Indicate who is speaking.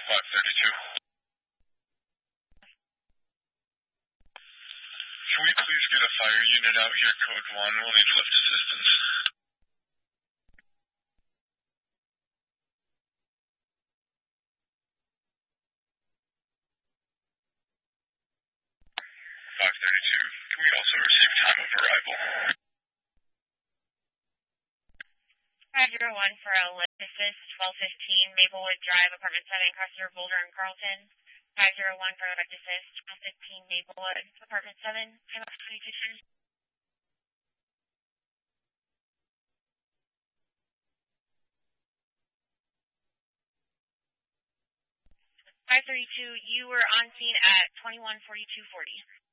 Speaker 1: 532. Can we please get a fire unit out here, code 1? We'll need lift assistance. Can we also receive time of arrival?
Speaker 2: 501 for a lift assist, 1215 Maplewood Drive, apartment 7, Custer, Boulder, and Carlton. 501 for a lift assist, 1215 Maplewood, apartment 7, time up 2210. 532, you were on scene at 21:42:40.